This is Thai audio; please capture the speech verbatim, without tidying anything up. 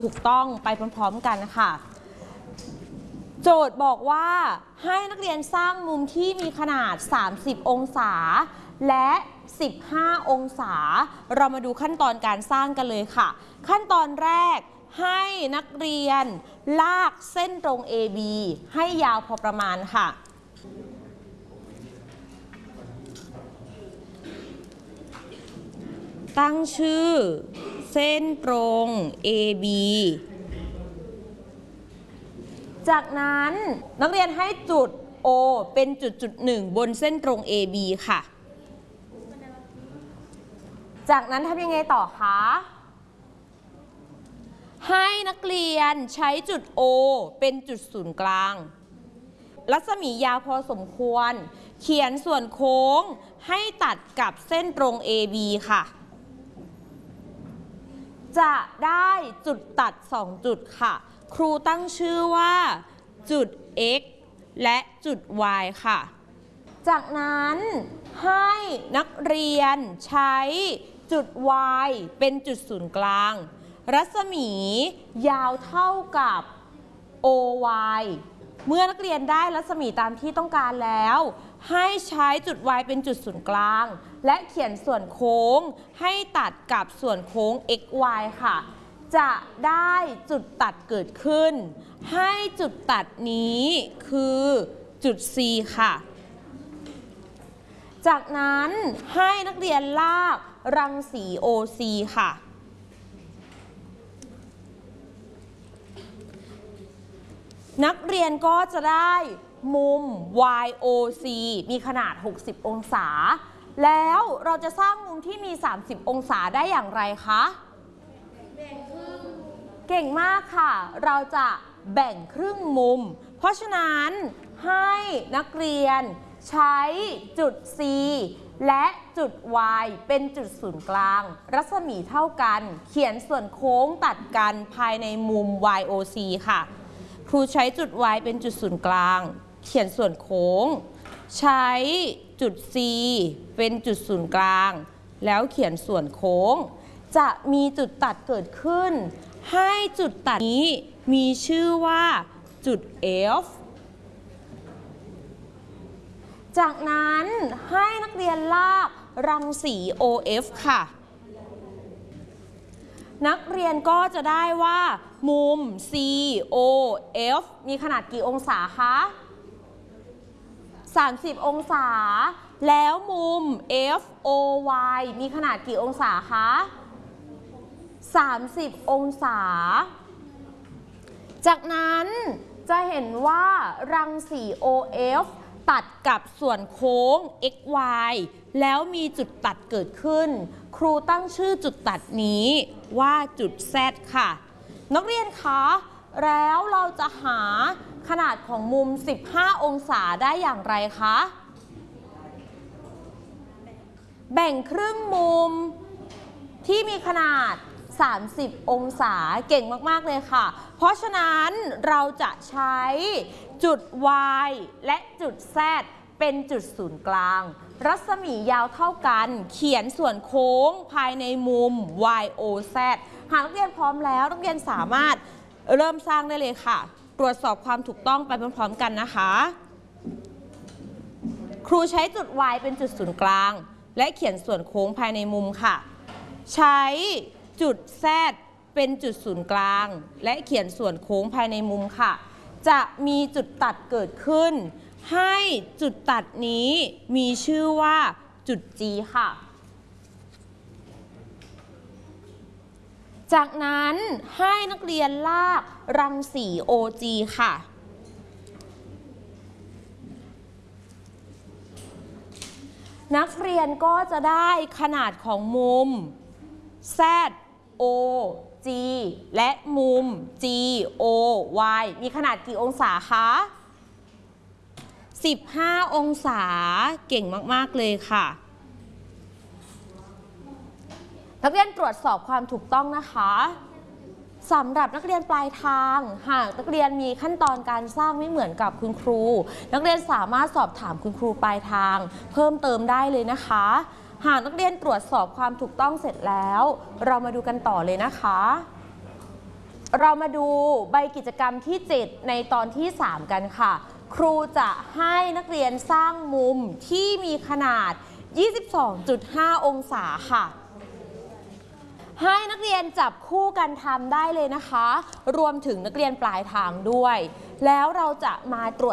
ถูกต้องไปพร้อมๆกันค่ะโจทย์บอกว่าให้นักเรียนสร้างมุมที่มีขนาดสามสิบองศาและสิบห้าองศาเรามาดูขั้นตอนการสร้างกันเลยค่ะขั้นตอนแรกให้นักเรียนลากเส้นตรง เอ บี ให้ยาวพอประมาณค่ะตั้งชื่อเส้นตรง เอ บี จากนั้นนักเรียนให้จุด O เป็นจุดจุดหนึ่งบนเส้นตรง เอ บี ค่ะจากนั้นทำยังไงต่อคะให้นักเรียนใช้จุด O เป็นจุดศูนย์กลางรัศมียาวพอสมควรเขียนส่วนโค้งให้ตัดกับเส้นตรง เอ บี ค่ะจะได้จุดตัดสองจุดค่ะครูตั้งชื่อว่าจุด x และจุด y ค่ะจากนั้นให้นักเรียนใช้จุด y เป็นจุดศูนย์กลางรัศมียาวเท่ากับ โอ วาย เมื่อนักเรียนได้รัศมีตามที่ต้องการแล้วให้ใช้จุด y เป็นจุดศูนย์กลางและเขียนส่วนโค้งให้ตัดกับส่วนโค้ง x y ค่ะจะได้จุดตัดเกิดขึ้นให้จุดตัดนี้คือจุด C ค่ะจากนั้นให้นักเรียนลากรังสี โอ ซี ค่ะนักเรียนก็จะได้มุม วาย โอ ซี มีขนาดหกสิบองศาแล้วเราจะสร้างมุมที่มีสามสิบองศาได้อย่างไรคะเก่งมากค่ะเราจะแบ่งครึ่งมุมเพราะฉะนั้นให้นักเรียนใช้จุด C และจุด Y เป็นจุดศูนย์กลางรัศมีเท่ากันเขียนส่วนโค้งตัดกันภายในมุม วาย โอ ซี ค่ะครูใช้จุด Y เป็นจุดศูนย์กลางเขียนส่วนโค้งใช้จุด C เป็นจุดศูนย์กลางแล้วเขียนส่วนโค้งจะมีจุดตัดเกิดขึ้นให้จุดตัดนี้มีชื่อว่าจุด F จากนั้นให้นักเรียนลากรังสี โอ เอฟ ค่ะนักเรียนก็จะได้ว่ามุม ซี โอ เอฟ มีขนาดกี่องศาคะสามสิบองศาแล้วมุม เอฟ โอ วาย มีขนาดกี่องศาคะสามสิบองศาจากนั้นจะเห็นว่ารังสี โอ เอฟ ตัดกับส่วนโค้ง เอ็กซ์ วาย แล้วมีจุดตัดเกิดขึ้นครูตั้งชื่อจุดตัดนี้ว่าจุด Z ค่ะนักเรียนคะแล้วเราจะหาขนาดของมุมสิบห้าองศาได้อย่างไรคะแบ่งครึ่งมุมที่มีขนาดสามสิบองศาเก่งมากๆเลยค่ะเพราะฉะนั้นเราจะใช้จุด Y และจุด Z เป็นจุดศูนย์กลางรัศมียาวเท่ากันเขียนส่วนโค้งภายในมุม วาย โอ แซด หากนักเรียนพร้อมแล้วนักเรียนสามารถเริ่มสร้างได้เลยค่ะตรวจสอบความถูกต้องไปพร้อมๆกันนะคะครูใช้จุด Y เป็นจุดศูนย์กลางและเขียนส่วนโค้งภายในมุมค่ะใช้จุด Z เป็นจุดศูนย์กลางและเขียนส่วนโค้งภายในมุมค่ะจะมีจุดตัดเกิดขึ้นให้จุดตัดนี้มีชื่อว่าจุด G ค่ะจากนั้นให้นักเรียนลากรังสี โอ จี ค่ะนักเรียนก็จะได้ขนาดของมุม Z O G และมุม G O Y มีขนาดกี่องศาคะสิบห้าองศาเก่งมากๆเลยค่ะนักเรียนตรวจสอบความถูกต้องนะคะสำหรับนักเรียนปลายทางหากนักเรียนมีขั้นตอนการสร้างไม่เหมือนกับคุณครูนักเรียนสามารถสอบถามคุณครูปลายทางเพิ่มเติมได้เลยนะคะหากนักเรียนตรวจสอบความถูกต้องเสร็จแล้วเรามาดูกันต่อเลยนะคะเรามาดูใบกิจกรรมที่เจ็ดในตอนที่สามกันค่ะครูจะให้นักเรียนสร้างมุมที่มีขนาด ยี่สิบสองจุดห้า องศาค่ะให้นักเรียนจับคู่กันทำได้เลยนะคะรวมถึงนักเรียนปลายทางด้วยแล้วเราจะมาตรวจ